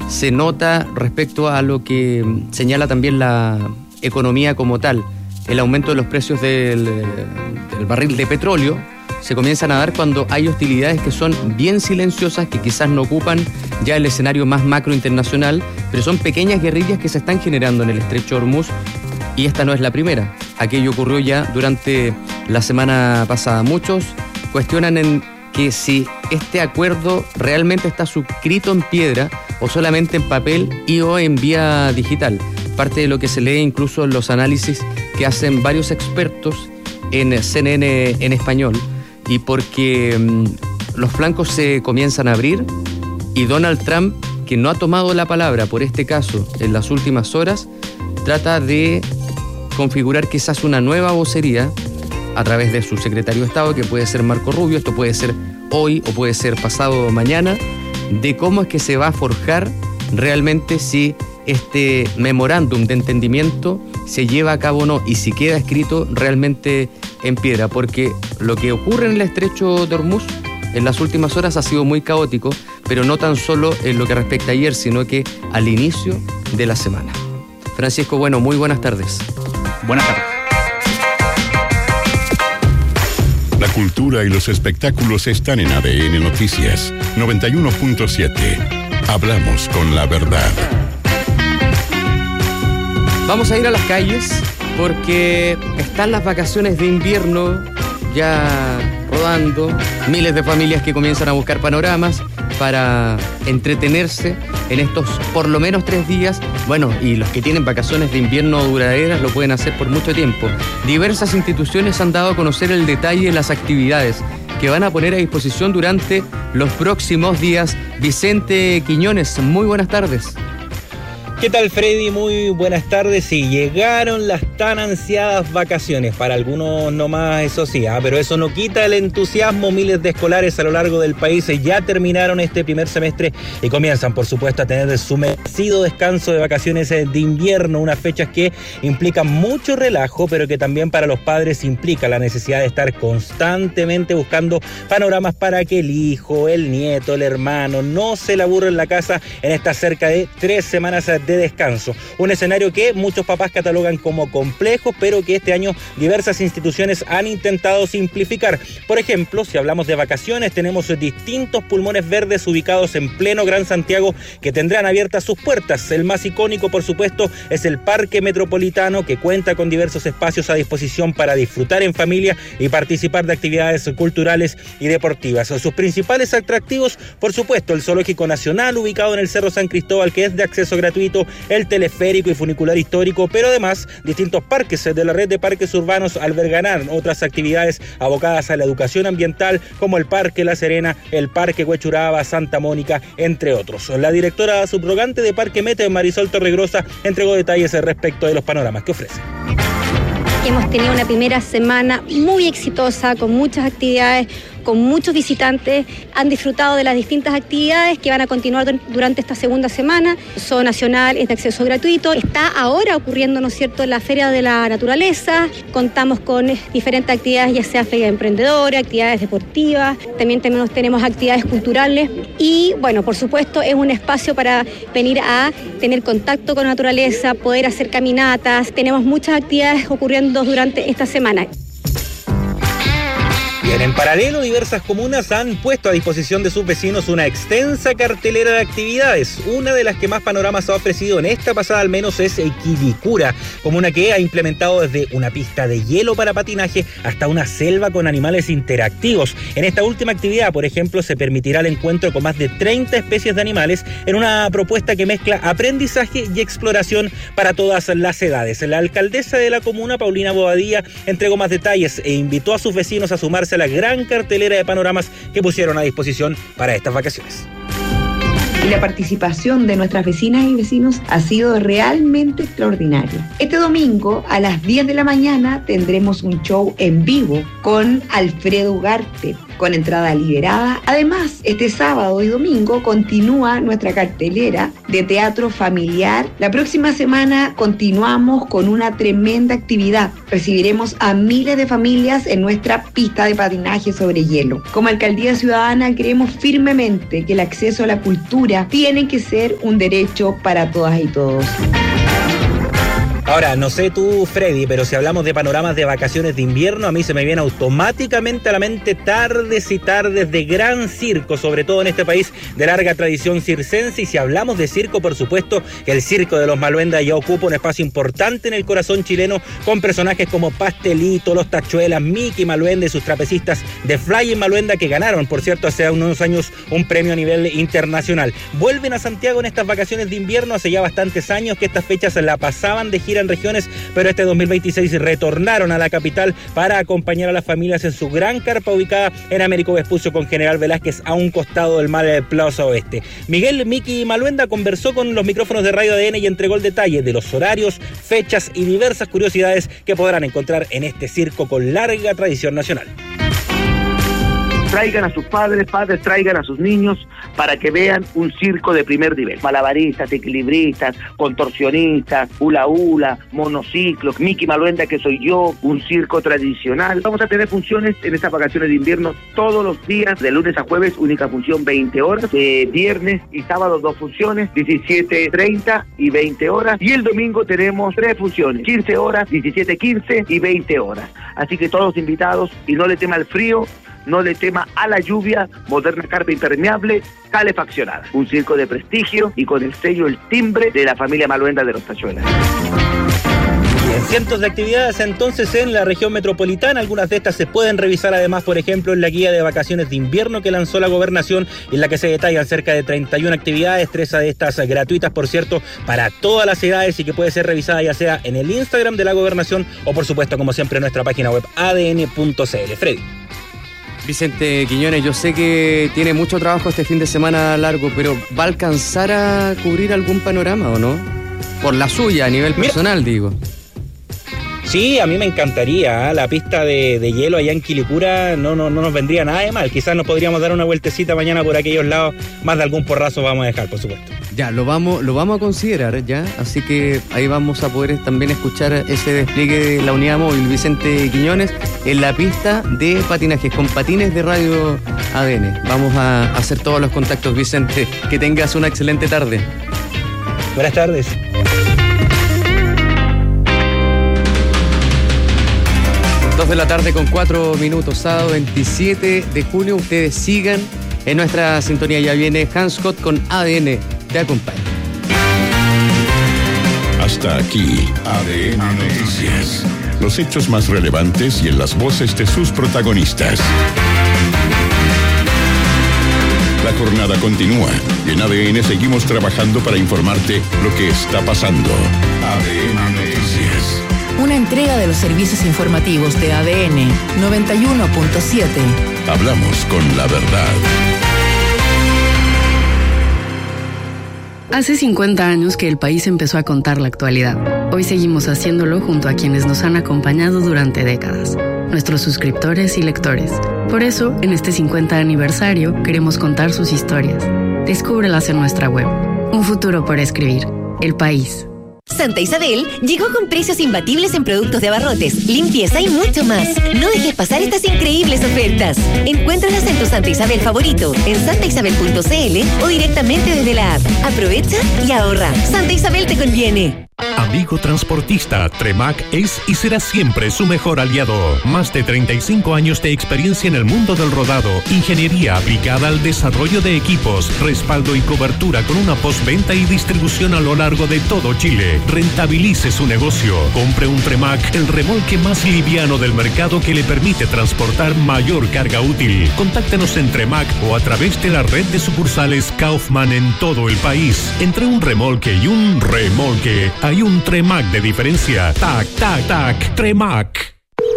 se nota respecto a lo que señala también la economía como tal. El aumento de los precios del barril de petróleo se comienzan a dar cuando hay hostilidades que son bien silenciosas, que quizás no ocupan ya el escenario más macro internacional, pero son pequeñas guerrillas que se están generando en el estrecho de Hormuz, y esta no es la primera. Aquello ocurrió ya durante la semana pasada. Muchos cuestionan en que si este acuerdo realmente está suscrito en piedra o solamente en papel y o en vía digital. Parte de lo que se lee incluso en los análisis que hacen varios expertos en CNN en español, y porque los flancos se comienzan a abrir y Donald Trump, que no ha tomado la palabra por este caso en las últimas horas, trata de configurar quizás una nueva vocería a través de su secretario de Estado, que puede ser Marco Rubio, esto puede ser hoy o puede ser pasado mañana, de cómo es que se va a forjar realmente si este memorándum de entendimiento se lleva a cabo o no, y si queda escrito realmente en piedra, porque lo que ocurre en el estrecho de Hormuz en las últimas horas ha sido muy caótico, pero no tan solo en lo que respecta a ayer, sino que al inicio de la semana. Francisco, bueno, muy buenas tardes. Buenas tardes. La cultura y los espectáculos están en ADN Noticias 91.7. Hablamos con la verdad. Vamos a ir a las calles porque están las vacaciones de invierno ya rodando. Miles de familias que comienzan a buscar panoramas para entretenerse en estos por lo menos 3 días. Bueno, y los que tienen vacaciones de invierno duraderas lo pueden hacer por mucho tiempo. Diversas instituciones han dado a conocer el detalle de las actividades que van a poner a disposición durante los próximos días. Vicente Quiñones, muy buenas tardes. ¿Qué tal, Freddy? Muy buenas tardes. Y llegaron las tan ansiadas vacaciones, para algunos no más, eso sí, pero eso no quita el entusiasmo. Miles de escolares a lo largo del país ya terminaron este primer semestre y comienzan, por supuesto, a tener su merecido descanso de vacaciones de invierno, unas fechas que implican mucho relajo, pero que también para los padres implica la necesidad de estar constantemente buscando panoramas para que el hijo, el nieto, el hermano no se le aburra en la casa en estas cerca de 3 semanas de descanso. Un escenario que muchos papás catalogan como complejo, pero que este año diversas instituciones han intentado simplificar. Por ejemplo, si hablamos de vacaciones, tenemos distintos pulmones verdes ubicados en pleno Gran Santiago que tendrán abiertas sus puertas. El más icónico, por supuesto, es el Parque Metropolitano, que cuenta con diversos espacios a disposición para disfrutar en familia y participar de actividades culturales y deportivas. Sus principales atractivos, por supuesto, el Zoológico Nacional, ubicado en el Cerro San Cristóbal, que es de acceso gratuito, el teleférico y funicular histórico, pero además distintos parques de la red de parques urbanos albergarán otras actividades abocadas a la educación ambiental, como el Parque La Serena, el Parque Huechuraba, Santa Mónica, entre otros. La directora subrogante de Parque Mete, Marisol Torregrosa, entregó detalles respecto de los panoramas que ofrece. Hemos tenido una primera semana muy exitosa, con muchas actividades, con muchos visitantes. Han disfrutado de las distintas actividades que van a continuar durante esta segunda semana. Zoo Nacional es de acceso gratuito. Está ahora ocurriendo, ¿no es cierto?, la Feria de la Naturaleza. Contamos con diferentes actividades, ya sea feria emprendedora, actividades deportivas. También tenemos actividades culturales. Y, bueno, por supuesto, es un espacio para venir a tener contacto con la naturaleza, poder hacer caminatas. Tenemos muchas actividades ocurriendo durante esta semana. Bien, en paralelo, diversas comunas han puesto a disposición de sus vecinos una extensa cartelera de actividades. Una de las que más panoramas ha ofrecido en esta pasada al menos es Quilicura, comuna que ha implementado desde una pista de hielo para patinaje hasta una selva con animales interactivos. En esta última actividad, por ejemplo, se permitirá el encuentro con más de 30 especies de animales en una propuesta que mezcla aprendizaje y exploración para todas las edades. La alcaldesa de la comuna, Paulina Bobadilla, entregó más detalles e invitó a sus vecinos a sumarse a la gran cartelera de panoramas que pusieron a disposición para estas vacaciones. Y la participación de nuestras vecinas y vecinos ha sido realmente extraordinaria. Este domingo a las 10 de la mañana tendremos un show en vivo con Alfredo Ugarte, con entrada liberada. Además, este sábado y domingo continúa nuestra cartelera de teatro familiar. La próxima semana continuamos con una tremenda actividad. Recibiremos a miles de familias en nuestra pista de patinaje sobre hielo. Como Alcaldía Ciudadana creemos firmemente que el acceso a la cultura tiene que ser un derecho para todas y todos. Ahora, no sé tú, Freddy, pero si hablamos de panoramas de vacaciones de invierno, a mí se me viene automáticamente a la mente tardes y tardes de gran circo, sobre todo en este país de larga tradición circense. Y si hablamos de circo, por supuesto, el Circo de los Maluendas ya ocupa un espacio importante en el corazón chileno, con personajes como Pastelito, Los Tachuelas, Mickey Maluenda y sus trapecistas de Flying Maluenda, que ganaron, por cierto, hace unos años un premio a nivel internacional. Vuelven a Santiago en estas vacaciones de invierno. Hace ya bastantes años que estas fechas la pasaban de gira en regiones, pero este 2026 retornaron a la capital para acompañar a las familias en su gran carpa ubicada en Américo Vespucio con General Velázquez, a un costado del mar del Plaza Oeste. Miguel Mickey Maluenda conversó con los micrófonos de Radio ADN y entregó el detalle de los horarios, fechas y diversas curiosidades que podrán encontrar en este circo con larga tradición nacional. Traigan a sus padres traigan a sus niños para que vean un circo de primer nivel. Malabaristas, equilibristas, contorsionistas, hula hula, monociclos, Mickey Maluenda, que soy yo, un circo tradicional. Vamos a tener funciones en estas vacaciones de invierno todos los días, de lunes a jueves, única función 20 horas, viernes y sábado 2 funciones, 17:30 y 20 horas, y el domingo tenemos 3 funciones, 15 horas, 17:15 y 20 horas. Así que todos invitados, y no le tema al frío, no le tema a la lluvia, moderna carpa impermeable, calefaccionada. Un circo de prestigio y con el sello, el timbre de la familia Maluenda de los Tachuelas. En cientos de actividades entonces en la región metropolitana. Algunas de estas se pueden revisar además, por ejemplo, en la guía de vacaciones de invierno que lanzó la Gobernación, en la que se detallan cerca de 31 actividades, 3 de estas gratuitas, por cierto, para todas las edades, y que puede ser revisada ya sea en el Instagram de la Gobernación o, por supuesto, como siempre, en nuestra página web adn.cl. Freddy. Vicente Quiñones, yo sé que tiene mucho trabajo este fin de semana largo, pero ¿va a alcanzar a cubrir algún panorama o no? Por la suya, a nivel personal, digo. Sí, a mí me encantaría, ¿eh? La pista de hielo allá en Quilicura no nos vendría nada de mal. Quizás nos podríamos dar una vueltecita mañana por aquellos lados. Más de algún porrazo vamos a dejar, por supuesto. Ya, lo vamos a considerar, ya. Así que ahí vamos a poder también escuchar ese despliegue de la unidad móvil Vicente Quiñones en la pista de patinaje, con patines de Radio ADN. Vamos a hacer todos los contactos, Vicente. Que tengas una excelente tarde. Buenas tardes. 2 de la tarde con 4 minutos, sábado 27 de junio. Ustedes sigan en nuestra sintonía. Ya viene Hans Scott con ADN. Te acompaña. Hasta aquí, ADN Noticias. Los hechos más relevantes y en las voces de sus protagonistas. La jornada continúa y en ADN seguimos trabajando para informarte lo que está pasando. ADN Noticias. Una entrega de los servicios informativos de ADN 91.7. Hablamos con la verdad. Hace 50 años que el país empezó a contar la actualidad. Hoy seguimos haciéndolo junto a quienes nos han acompañado durante décadas, nuestros suscriptores y lectores. Por eso, en este 50 aniversario, queremos contar sus historias. Descúbrelas en nuestra web. Un futuro por escribir. El País. Santa Isabel llegó con precios imbatibles en productos de abarrotes, limpieza y mucho más. No dejes pasar estas increíbles ofertas. Encuéntralas en tu Santa Isabel favorito, en santaisabel.cl o directamente desde la app. Aprovecha y ahorra. Santa Isabel te conviene. Amigo transportista, Tremac es y será siempre su mejor aliado. Más de 35 años de experiencia en el mundo del rodado, ingeniería aplicada al desarrollo de equipos, respaldo y cobertura con una postventa y distribución a lo largo de todo Chile. Rentabilice su negocio. Compre un Tremac, el remolque más liviano del mercado que le permite transportar mayor carga útil. Contáctenos en Tremac o a través de la red de sucursales Kaufman en todo el país. Entre un remolque y un remolque hay un Tremac de diferencia. Tac, tac, tac, Tremac.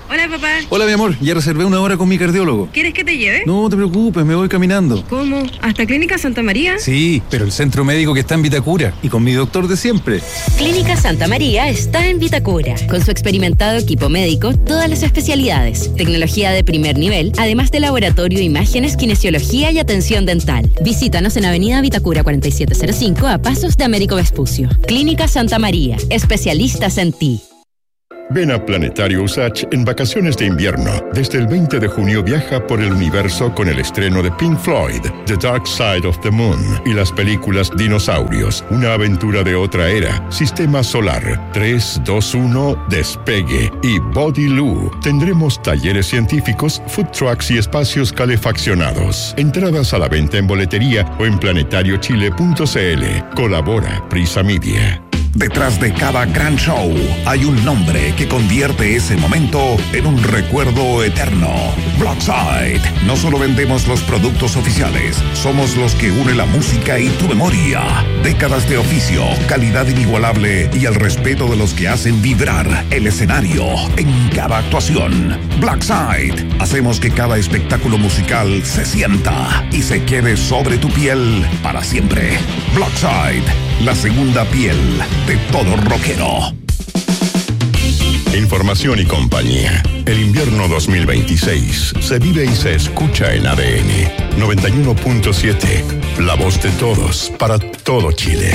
Hola, papá. Hola, mi amor. Ya reservé una hora con mi cardiólogo. ¿Quieres que te lleve? No te preocupes, me voy caminando. ¿Cómo? ¿Hasta Clínica Santa María? Sí, pero el centro médico que está en Vitacura y con mi doctor de siempre. Clínica Santa María está en Vitacura. Con su experimentado equipo médico, todas las especialidades, tecnología de primer nivel, además de laboratorio, imágenes, kinesiología y atención dental. Visítanos en Avenida Vitacura 4705 a pasos de Américo Vespucio. Clínica Santa María, especialistas en ti. Ven a Planetario Usach en vacaciones de invierno. Desde el 20 de junio viaja por el universo con el estreno de Pink Floyd, The Dark Side of the Moon, y las películas Dinosaurios, una aventura de otra era, Sistema Solar, 3, 2, 1, Despegue y Body Loo. Tendremos talleres científicos, food trucks y espacios calefaccionados. Entradas a la venta en boletería o en planetariochile.cl. Colabora Prisa Media. Detrás de cada gran show hay un nombre que convierte ese momento en un recuerdo eterno. Blackside. No solo vendemos los productos oficiales, somos los que une la música y tu memoria. Décadas de oficio, calidad inigualable y el respeto de los que hacen vibrar el escenario en cada actuación. Blackside. Hacemos que cada espectáculo musical se sienta y se quede sobre tu piel para siempre. Blackside. La segunda piel de todo rockero. Información y compañía. El invierno 2026 se vive y se escucha en ADN 91.7. La voz de todos para todo Chile.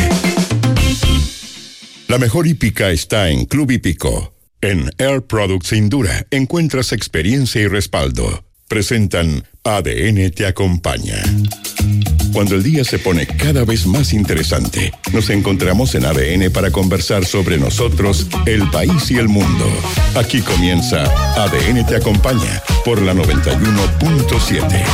La mejor hípica está en Club Hípico. En Air Products Indura encuentras experiencia y respaldo. Presentan ADN te acompaña. Cuando el día se pone cada vez más interesante, nos encontramos en ADN para conversar sobre nosotros, el país y el mundo. Aquí comienza ADN te acompaña por la 91.7.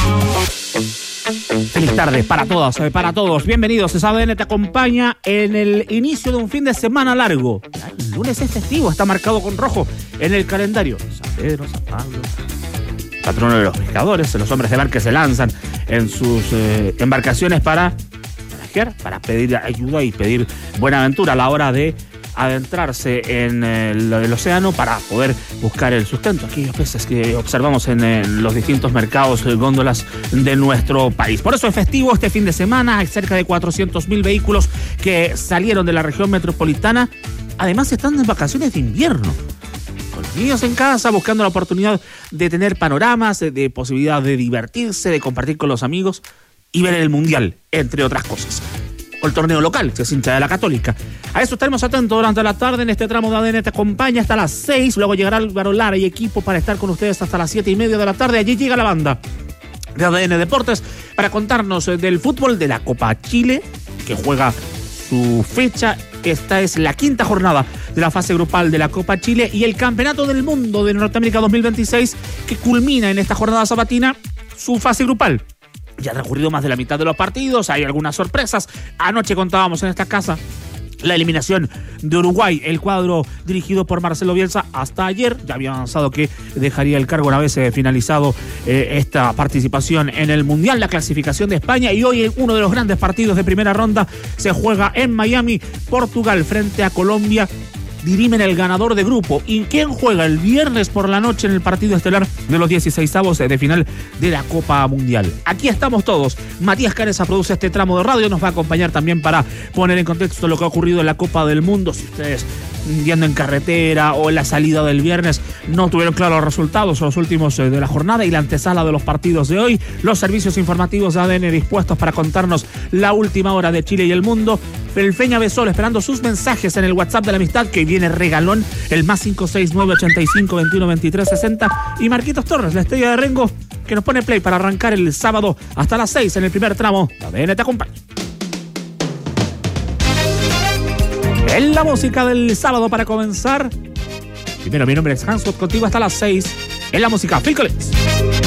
Feliz tarde para todas, para todos. Bienvenidos. Es ADN te acompaña en el inicio de un fin de semana largo. El lunes es festivo, está marcado con rojo en el calendario. San Pedro, San Pablo, patrono de los pescadores, los hombres de mar que se lanzan en sus embarcaciones para pedir ayuda y pedir buena aventura a la hora de adentrarse en el océano para poder buscar el sustento. Aquellos peces que observamos en los distintos mercados, góndolas de nuestro país. Por eso es festivo este fin de semana. Hay cerca de 400.000 vehículos que salieron de la región metropolitana. Además están en vacaciones de invierno. Con los niños en casa, buscando la oportunidad de tener panoramas, de posibilidad de divertirse, de compartir con los amigos y ver el Mundial, entre otras cosas. O el torneo local, si es hincha de la Católica. A eso estaremos atentos durante la tarde en este tramo de ADN te acompaña hasta las 6. Luego llegará Álvaro Lara y equipo para estar con ustedes hasta las 7:30 de la tarde. Allí llega la banda de ADN Deportes para contarnos del fútbol de la Copa Chile, que juega su fecha. Esta es la quinta jornada de la fase grupal de la Copa Chile y el Campeonato del Mundo de Norteamérica 2026, que culmina en esta jornada sabatina su fase grupal. Ya han recorrido más de la mitad de los partidos, hay algunas sorpresas. Anoche contábamos en esta casa la eliminación de Uruguay, el cuadro dirigido por Marcelo Bielsa hasta ayer ya había avanzado que dejaría el cargo una vez finalizado esta participación en el Mundial, la clasificación de España, y hoy uno de los grandes partidos de primera ronda se juega en Miami. Portugal frente a Colombia dirimen el ganador de grupo. ¿Y quién juega el viernes por la noche en el partido estelar de los 16avos de final de la Copa Mundial? Aquí estamos todos. Matías Canesa produce este tramo de radio, nos va a acompañar también para poner en contexto lo que ha ocurrido en la Copa del Mundo. Si ustedes yendo en carretera o en la salida del viernes no tuvieron claros los resultados o los últimos de la jornada y la antesala de los partidos de hoy, los servicios informativos de ADN dispuestos para contarnos la última hora de Chile y el mundo. Felfeña Besol esperando sus mensajes en el WhatsApp de la amistad, que viene regalón, el más 569-85-21-23-60, y Marquitos Torres, la estrella de Rengo, que nos pone play para arrancar el sábado hasta las 6 en el primer tramo. ADN te acompaña. En la música del sábado para comenzar. Primero, mi nombre es Hansot, contigo hasta las 6. En la música, Phil Collins.